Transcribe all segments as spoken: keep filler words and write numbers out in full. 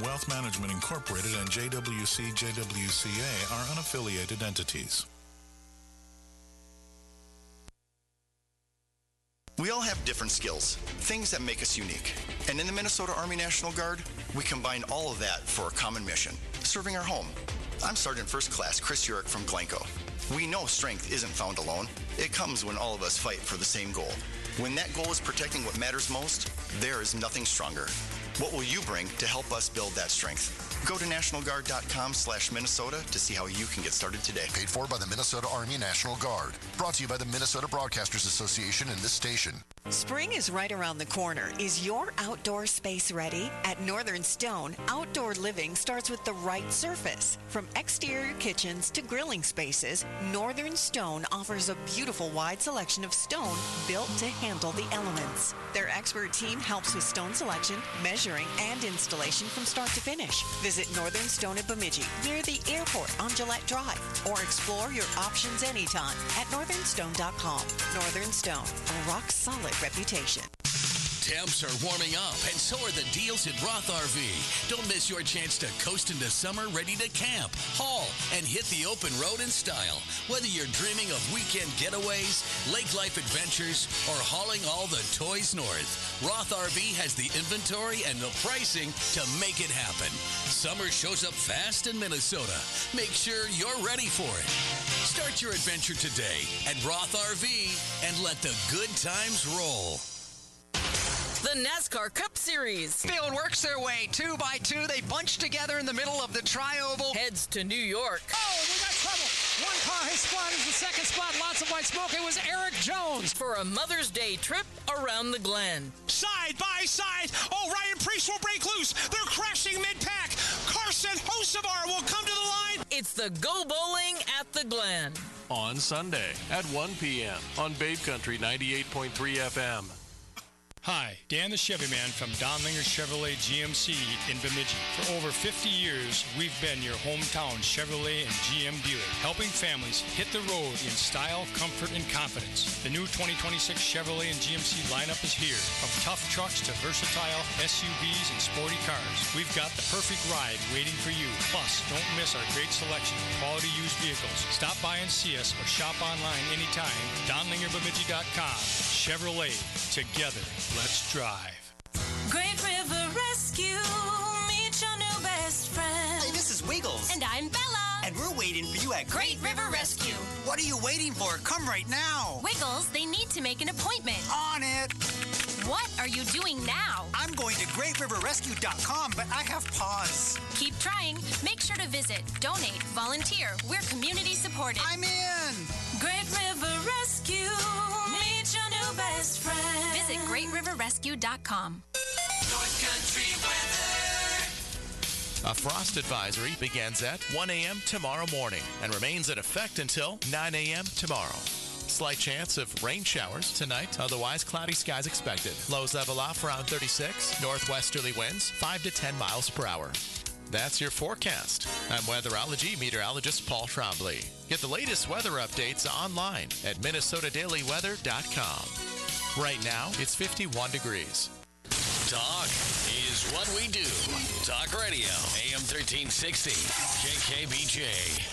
Wealth Management Incorporated and J W C J W C A are unaffiliated entities. We all have different skills, things that make us unique. And in the Minnesota Army National Guard, we combine all of that for a common mission, serving our home. I'm Sergeant First Class Chris Urick from Glencoe. We know strength isn't found alone. It comes when all of us fight for the same goal. When that goal is protecting what matters most, there is nothing stronger. What will you bring to help us build that strength? Go to national guard dot com slash Minnesota to see how you can get started today. Paid for by the Minnesota Army National Guard. Brought to you by the Minnesota Broadcasters Association and this station. Spring is right around the corner. Is your outdoor space ready? At Northern Stone, outdoor living starts with the right surface. From exterior kitchens to grilling spaces, Northern Stone offers a beautiful wide selection of stone built to handle the elements. Their expert team helps with stone selection, measuring, and installation from start to finish. Visit Northern Stone at Bemidji, near the airport on Gillette Drive, or explore your options anytime at northern stone dot com. Northern Stone, a rock-solid reputation. Temps are warming up, and so are the deals at Roth R V. Don't miss your chance to coast into summer ready to camp, haul, and hit the open road in style. Whether you're dreaming of weekend getaways, lake life adventures, or hauling all the toys north, Roth R V has the inventory and the pricing to make it happen. Summer shows up fast in Minnesota. Make sure you're ready for it. Start your adventure today at Roth R V and let the good times roll. The NASCAR Cup Series. Field works their way two by two. They bunch together in the middle of the tri-oval. Heads to New York. Oh, we got trouble. One car has spun. Is the second spot. Lots of white smoke. It was Eric Jones. For a Mother's Day trip around the Glen. Side by side. Oh, Ryan Preece will break loose. They're crashing mid-pack. Carson Hocevar will come to the line. It's the Go Bowling at the Glen. On Sunday at one p.m. on Babe Country ninety-eight point three F M. Hi, Dan the Chevy Man from Donlinger Chevrolet G M C in Bemidji. For over fifty years, we've been your hometown Chevrolet and G M dealer, helping families hit the road in style, comfort, and confidence. The new twenty twenty-six Chevrolet and G M C lineup is here. From tough trucks to versatile S U Vs and sporty cars, we've got the perfect ride waiting for you. Plus, don't miss our great selection of quality used vehicles. Stop by and see us or shop online anytime. donlinger bemidji dot com. Chevrolet, together. Let's drive. Great River Rescue, meet your new best friend. Hey, this is Wiggles. And I'm Bella. And we're waiting for you at Great River Rescue. What are you waiting for? Come right now. Wiggles, they need to make an appointment. On it. What are you doing now? I'm going to great river rescue dot com, but I have pause. Keep trying. Make sure to visit, donate, volunteer. We're community supported. I'm in. Great River Rescue, meet your new best friend. Visit great river rescue dot com. North Country weather. A frost advisory begins at one a.m. tomorrow morning and remains in effect until nine a.m. tomorrow. Slight chance of rain showers tonight, otherwise cloudy skies expected. Lows level off around thirty-six, northwesterly winds five to ten miles per hour. That's your forecast. I'm weatherology meteorologist Paul Trombley. Get the latest weather updates online at minnesota daily weather dot com. Right now, it's fifty-one degrees. Talk is what we do. Talk Radio, A M thirteen sixty, K K B J.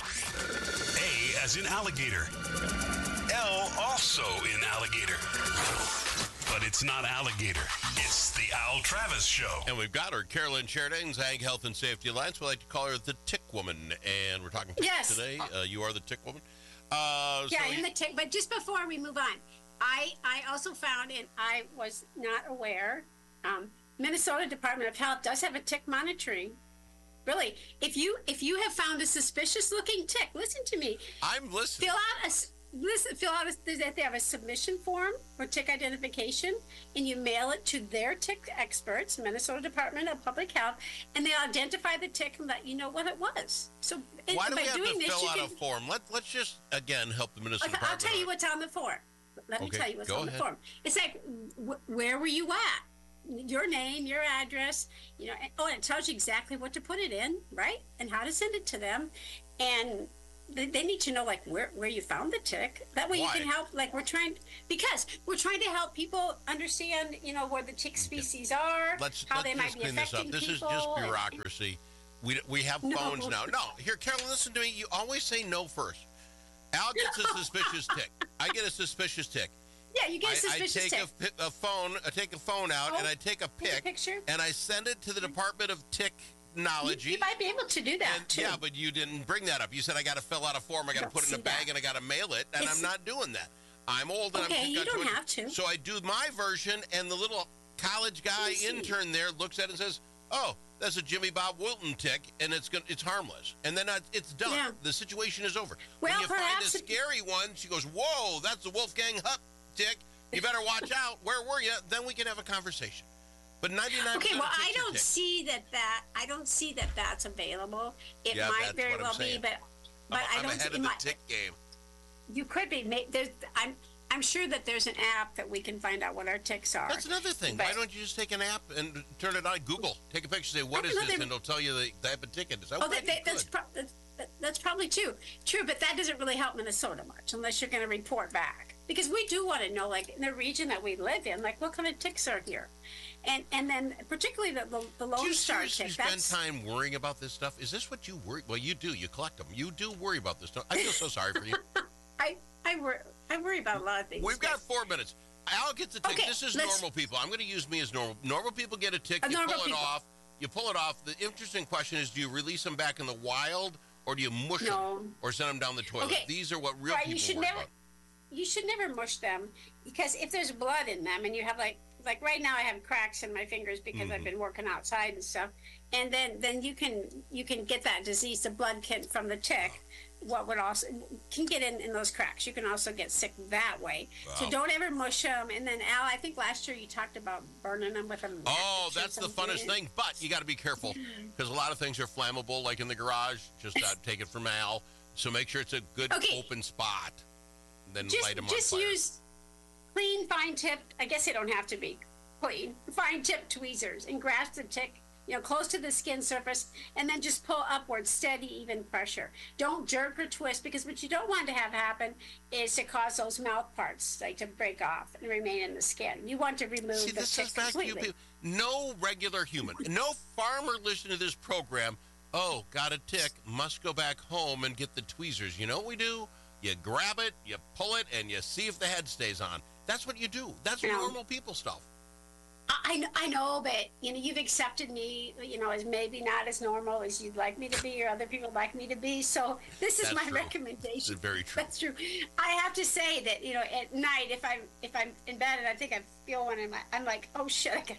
A as in alligator. L also in alligator. But it's not alligator. It's the Al Travis Show. And we've got her, Carolyn Sheridan's Ag Health and Safety Alliance. We like to call her the Tick Woman. And we're talking tick yes. today. Uh, you are the Tick Woman. Uh, yeah, so I'm the tick. But just before we move on, I, I also found, and I was not aware, um, Minnesota Department of Health does have a tick monitoring. Really, if you if you have found a suspicious looking tick, listen to me. I'm listening. Fill out a listen. Fill out a, they have a submission form for tick identification, and you mail it to their tick experts, Minnesota Department of Public Health, and they identify the tick and let you know what it was. So why do by we have doing to this, fill you out can, a form? Let Let's just again help the Minnesota okay, Department. I'll tell you what's on the form. Let me okay, tell you what's go on ahead. the form. It's like, wh- where were you at? Your name, your address, you know, and, oh, and it tells you exactly what to put it in, right? And how to send it to them. And they, they need to know like where, where you found the tick. That way Why? you can help. Like we're trying because we're trying to help people understand, you know, where the tick species are, Let's, how let's they just might be clean this up. affecting This is people. just and- bureaucracy. We, we have No. phones now. No, here, Carolyn, listen to me. You always say no first. Al gets a suspicious tick. I get a suspicious tick. Yeah, you get a I, suspicious I take tick. a, pi- a phone. I take a phone out Oh, and I take a take a pic picture? and I send it to the Department of You, Technology. you might be able to do that And, too. yeah, but you didn't bring that up. You said I got to fill out a form, I got to Don't put it in a see bag, that. and I got to mail it, and It's- I'm not doing that. I'm old and Okay, I'm you got too don't much- have to. So I do my version, and the little college guy see. intern there looks at it and says, "Oh, that's a Jimmy Bob Wilton tick, and it's gonna, it's harmless." And then I, it's done. Yeah. The situation is over. Well, when you find a perhaps it- scary one, she goes, "Whoa, that's the Wolfgang Hupp tick. You better watch out. Where were you?" Then we can have a conversation. But ninety-nine Okay, percent well, of I ticks are don't ticks. see that that I don't see that that's available. It Yeah, might that's very what I'm well be, saying. but but I'm, I I'm don't ahead see of it the might, tick game. You could be. ma- There's, I'm I'm sure that there's an app that we can find out what our ticks are. That's another thing. But- Why don't you just take an app and turn it on Google? Take a picture, say, "What I is know this?" they're- and it'll tell you the type of ticket. Is that Oh, what that, you that, that's, could? pro- that's that- that's probably true. True, but that doesn't really help Minnesota much unless you're going to report back. Because we do want to know, like in the region that we live in, like what kind of ticks are here, and and then particularly the the, the Do Lone you Star seriously tick. spend That's time worrying about this stuff? Is this what you worry? Well, you do. You collect them. You do worry about this stuff. I feel so sorry for you. I I worry I worry about a lot of things. We've got but- four minutes. Al gets a tick. Okay, this is let's- normal people. I'm going to use me as normal. Normal people get a tick. Uh, You normal pull it people. off. You pull it off. The interesting question is, do you release them back in the wild, or do you mush No. them, or send them down the toilet? Okay. These are what real Right, people you should worry never about. you should never mush them because if there's blood in them and you have like like right now I have cracks in my fingers because I've been working outside and stuff, and then then you can you can get that disease. The blood can from the tick. What would also can get in, in those cracks. You can also get sick that way. So Wow. don't ever mush them. And then Al, I think last year you talked about burning them with a match Oh, or that's the something. funnest thing. But you got to be careful because a lot of things are flammable, like in the garage. Just uh, take it from Al. So make sure it's a good Okay. open spot. Then Just light them just on fire. use clean, fine tipped. I guess they don't have to be clean. Fine tipped tweezers and grasp the tick, you know, close to the skin surface, and then just pull upward, steady, even pressure. Don't jerk or twist because what you don't want to have happen is to cause those mouth parts like to break off and remain in the skin. You want to remove See, the this tick is back to you completely. people. No regular human, no farmer listening to this program. Oh, got a tick, must go back home and get the tweezers. You know what we do? You grab it, you pull it, and you see if the head stays on. That's what you do. That's Yeah. normal people stuff. I, I kn- I know, but you know, you've accepted me, you know, as maybe not as normal as you'd like me to be, or other people like me to be. So this is That's my true. recommendation. It's very true. That's true. I have to say that you know, at night, if I'm if I'm in bed and I think I feel one, in my, I'm like, oh shit, I got.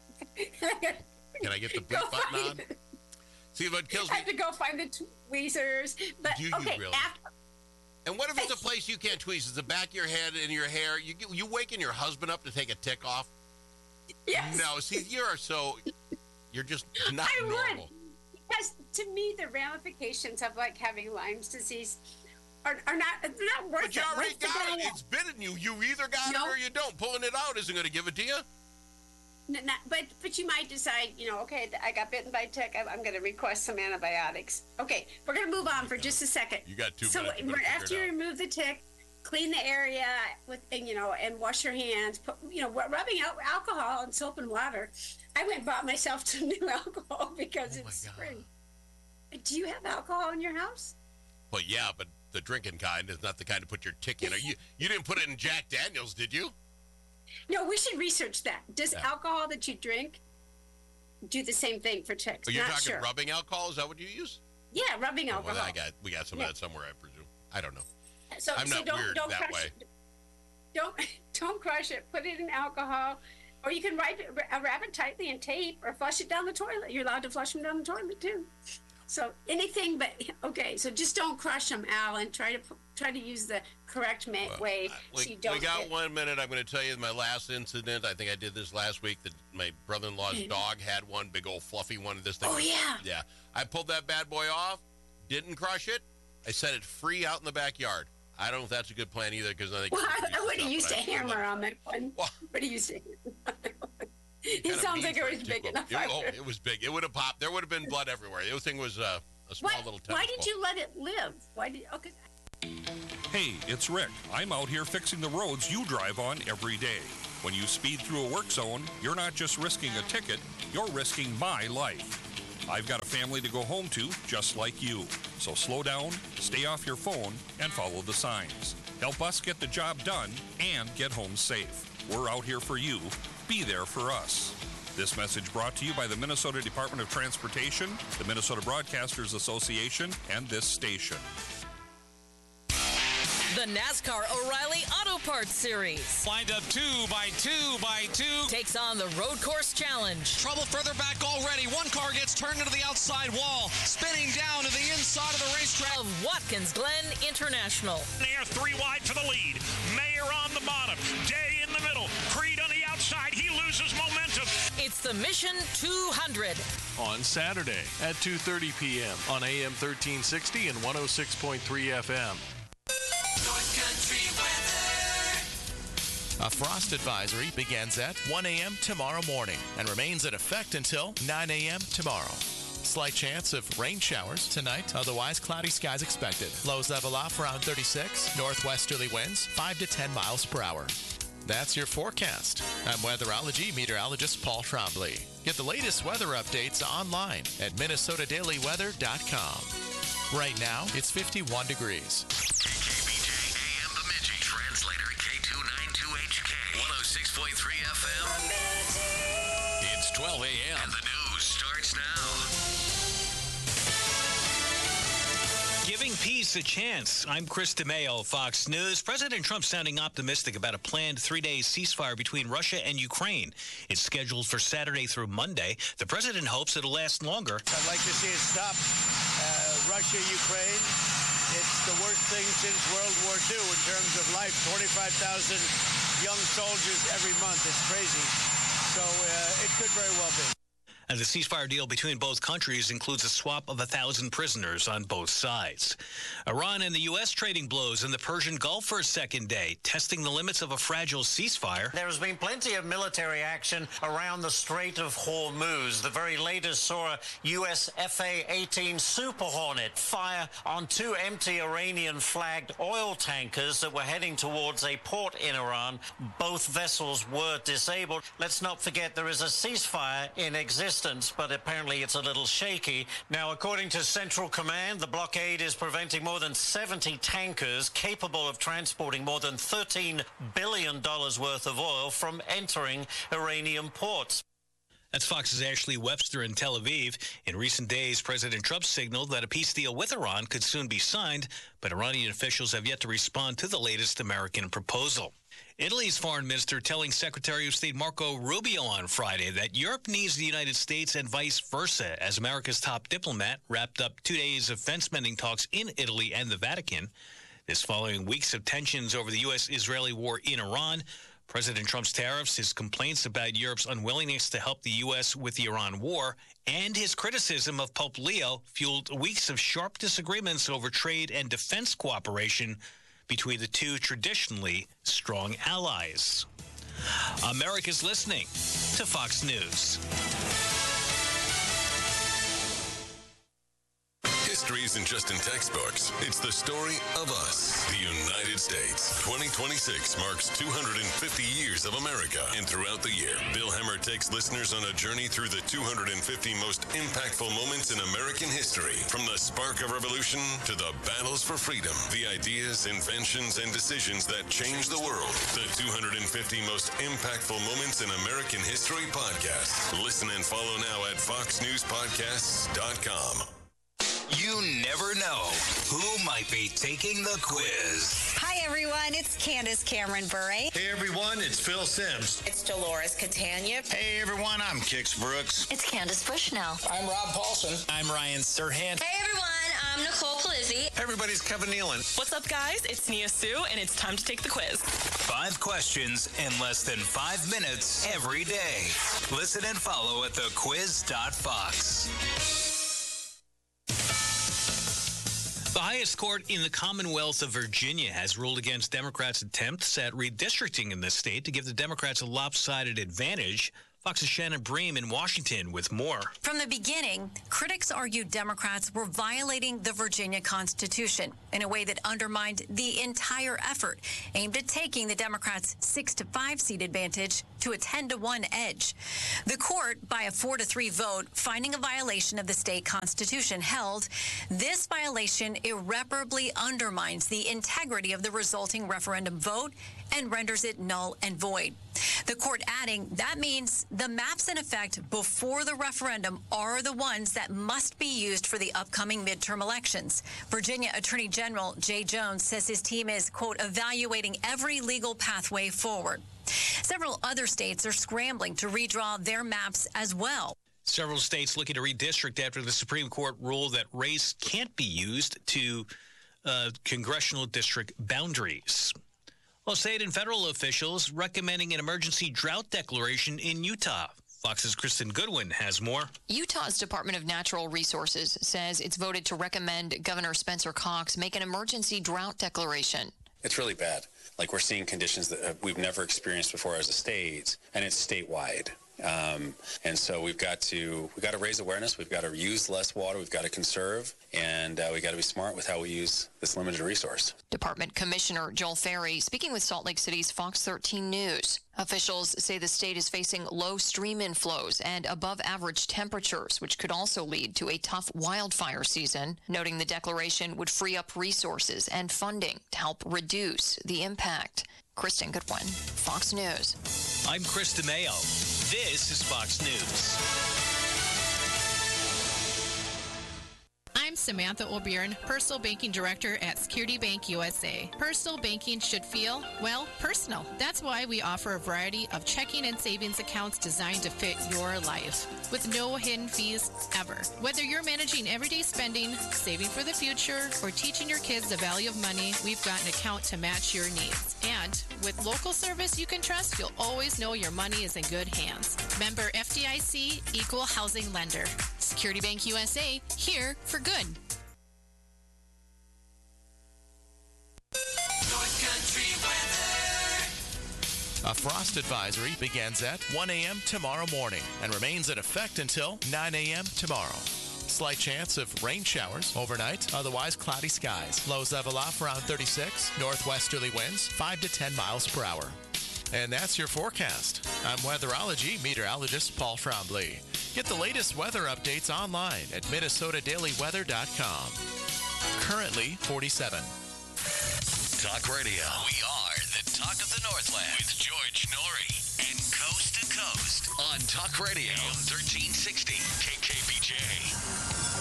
I got Can I get the go boot button find on? it. See what kills I me? have to go find the tweezers. But Do you okay, really? after, And what if it's a place you can't tweeze? It's the back of your head and your hair. You you waking your husband up to take a tick off? yes. No, see, you are so, you're just not I normal. would. Because to me, the ramifications of like having Lyme's disease are, are not they're not worth But you it. already What's the got it. value? It's bitten you. You either got No. it or you don't. Pulling it out isn't going to give it to you. N- not- but but you might decide, you know, okay, th- I got bitten by a tick. I'm, I'm going to request some antibiotics. Okay, we're going to move on for just a second. You got two So minutes. You better right figure after you it out. remove the tick, clean the area with, and, you know, and wash your hands. Put, you know, rubbing out alcohol and soap and water. I went and bought myself some new alcohol because Oh my it's God. spring. Do you have alcohol in your house? Well, yeah, but the drinking kind is not the kind to put your tick in. You you didn't put it in Jack Daniels, did you? No, we should research that. Does Yeah. alcohol that you drink do the same thing for ticks? Are you Not talking sure. rubbing alcohol? Is that what you use? Yeah, rubbing Oh, alcohol. well, I got we got some Yeah. of that somewhere, I presume. I don't know. So, I'm so not don't, weird don't that crush way. It. Don't don't crush it. Put it in alcohol, or you can wrap it, wrap it tightly in tape, or flush it down the toilet. You're allowed to flush them down the toilet too. So anything, but okay. So just don't crush them, Al, and try to p- try to use the correct ma- Well, way We, so you don't we got get- one minute. I'm going to tell you my last incident. I think I did this last week. That my brother-in-law's dog had one, big old fluffy one. This thing. Oh, was- yeah. Yeah. I pulled that bad boy off. Didn't crush it. I set it free out in the backyard. I don't know if that's a good plan either because I think. Well, I, I would have used a But I- hammer on that one. Well- Would have used a He Kinda sounds mean like for it a was tick big one. enough. It, oh, it was big. It would have popped. There would have been blood everywhere. The thing was uh, a small Why, little tennis why did ball. you let it live? Why did? Okay. Hey, it's Rick. I'm out here fixing the roads you drive on every day. When you speed through a work zone, you're not just risking a ticket, you're risking my life. I've got a family to go home to, just like you. So slow down, stay off your phone, and follow the signs. Help us get the job done and get home safe. We're out here for you. Be there for us. This message brought to you by the Minnesota Department of Transportation, the Minnesota Broadcasters Association, and this station. The NASCAR O'Reilly Auto Parts Series. Lined up two by two by two. Takes on the Road Course Challenge. Trouble further back already. One car gets turned into the outside wall, spinning down to the inside of the racetrack. Of Watkins Glen International. Air three wide for the lead. Mayer on the bottom. Day in the middle. Creed on the outside. He loses momentum. It's the Mission two hundred. On Saturday at two thirty p.m. on A M thirteen sixty and one oh six point three F M. North Country weather. A frost advisory begins at one a.m. tomorrow morning and remains in effect until nine a.m. tomorrow. Slight chance of rain showers tonight, otherwise cloudy skies expected. Lows level off around thirty-six, northwesterly winds five to ten miles per hour. That's your forecast. I'm weatherology meteorologist Paul Trombley. Get the latest weather updates online at minnesota daily weather dot com. Right now, it's fifty-one degrees. K K B J A M Bemidji. Translator K two ninety-two H K. one oh six point three F M. It's twelve a.m. and the news starts now. Giving peace a chance. I'm Chris DeMeo, Fox News. President Trump sounding optimistic about a planned three-day ceasefire between Russia and Ukraine. It's scheduled for Saturday through Monday. The president hopes it'll last longer. I'd like to see it stop. Uh, Russia, Ukraine, it's the worst thing since World War Two in terms of life. twenty-five thousand young soldiers every month. It's crazy. So uh, it could very well be. And the ceasefire deal between both countries includes a swap of a thousand prisoners on both sides. Iran and the U S trading blows in the Persian Gulf for a second day, testing the limits of a fragile ceasefire. There has been plenty of military action around the Strait of Hormuz. The very latest saw a U S F A eighteen Super Hornet fire on two empty Iranian-flagged oil tankers that were heading towards a port in Iran. Both vessels were disabled. Let's not forget there is a ceasefire in existence, but apparently it's a little shaky. Now, according to Central Command, the blockade is preventing more than seventy tankers capable of transporting more than thirteen billion dollars worth of oil from entering Iranian ports. That's Fox's Ashley Webster in Tel Aviv. In recent days, President Trump signaled that a peace deal with Iran could soon be signed, but Iranian officials have yet to respond to the latest American proposal. Italy's foreign minister telling Secretary of State Marco Rubio on Friday that Europe needs the United States and vice versa as America's top diplomat wrapped up two days of fence-mending talks in Italy and the Vatican. This following weeks of tensions over the U S-Israeli war in Iran, President Trump's tariffs, his complaints about Europe's unwillingness to help the U S with the Iran war, and his criticism of Pope Leo fueled weeks of sharp disagreements over trade and defense cooperation between the two traditionally strong allies. America's listening to Fox News. History isn't just in textbooks. It's the story of us, the United States. twenty twenty-six marks two hundred fifty years of America, and throughout the year, Bill Hemmer takes listeners on a journey through the two hundred fifty most impactful moments in American history. From the spark of revolution to the battles for freedom, the ideas, inventions, and decisions that changed the world. The two hundred fifty most impactful moments in American history podcast. Listen and follow now at fox news podcasts dot com. You never know who might be taking the quiz. Hi, everyone. It's Candace Cameron Bure. Hey, everyone. It's Phil Sims. It's Dolores Catania. Hey, everyone. I'm Kix Brooks. It's Candace Bushnell. I'm Rob Paulson. I'm Ryan Serhant. Hey, everyone. I'm Nicole Palizzi. Hey, everybody's Kevin Nealon. What's up, guys? It's Nia Sue, and it's time to take the quiz. Five questions in less than five minutes every day. Listen and follow at the quiz dot fox. The highest court in the Commonwealth of Virginia has ruled against Democrats' attempts at redistricting in the state to give the Democrats a lopsided advantage Fox's Shannon Bream in Washington with more. From the beginning, critics argued Democrats were violating the Virginia Constitution in a way that undermined the entire effort aimed at taking the Democrats' six to five seat advantage to a ten to one edge. The court, by a four to three vote, finding a violation of the state constitution, held this violation irreparably undermines the integrity of the resulting referendum vote and renders it null and void. The court adding that means the maps in effect before the referendum are the ones that must be used for the upcoming midterm elections. Virginia Attorney General Jay Jones says his team is, quote, evaluating every legal pathway forward. Several other states are scrambling to redraw their maps as well. Several states looking to redistrict after the Supreme Court ruled that race can't be used to uh, congressional district boundaries. Well, state and federal officials recommending an emergency drought declaration in Utah. Fox's Kristen Goodwin has more. Utah's Department of Natural Resources says it's voted to recommend Governor Spencer Cox make an emergency drought declaration. It's really bad. Like, we're seeing conditions that we've never experienced before as a state, and it's statewide. Um, and so we've got to we've got to raise awareness. We've got to use less water. We've got to conserve, and uh, we've got to be smart with how we use this limited resource. Department Commissioner Joel Ferry speaking with Salt Lake City's Fox thirteen News. Officials say the state is facing low stream inflows and above-average temperatures, which could also lead to a tough wildfire season, noting the declaration would free up resources and funding to help reduce the impact. Kristen Goodwin, Fox News. I'm Chris DeMayo. This is Fox News. I'm Samantha O'Byrne, Personal Banking Director at Security Bank U S A. Personal banking should feel, well, personal. That's why we offer a variety of checking and savings accounts designed to fit your life, with no hidden fees ever. Whether you're managing everyday spending, saving for the future, or teaching your kids the value of money, we've got an account to match your needs. And with local service you can trust, you'll always know your money is in good hands. Member F D I C, Equal Housing Lender. Security Bank U S A, here for good. North Country weather. A frost advisory begins at one a.m. tomorrow morning and remains in effect until nine a.m. tomorrow. Slight chance of rain showers overnight, otherwise cloudy skies. Lows level off around thirty-six. Northwesterly winds five to ten miles per hour. And that's your forecast. I'm weatherology meteorologist Paul Trombley. Get the latest weather updates online at Minnesota Daily Weather dot com. Currently forty-seven. Talk Radio. We are the talk of the Northland with George Norrie and Coast to Coast on Talk Radio thirteen sixty K K B J.